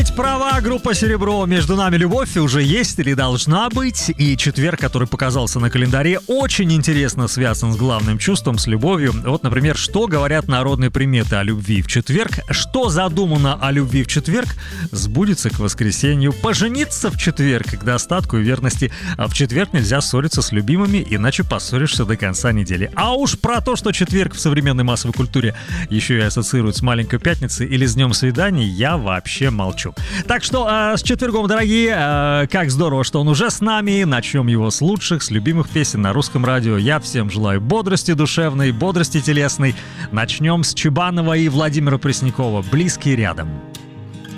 иметь права, группа «Серебро». Между нами любовь уже есть или должна быть. И четверг, который показался на календаре, очень интересно связан с главным чувством, с любовью. Вот, например, что говорят народные приметы о любви в четверг? Что задумано о любви в четверг? Сбудется к воскресенью. Пожениться в четверг к достатку и верности. А в четверг нельзя ссориться с любимыми, иначе поссоришься до конца недели. А уж про то, что четверг в современной массовой культуре еще и ассоциируют с маленькой пятницей или с днем свиданий, я вообще молчу. Так что с четвергом, дорогие, как здорово, что он уже с нами. Начнем его с лучших, с любимых песен на русском радио. Я всем желаю бодрости душевной, бодрости телесной. Начнем с Чебанова и Владимира Преснякова «Близкий рядом».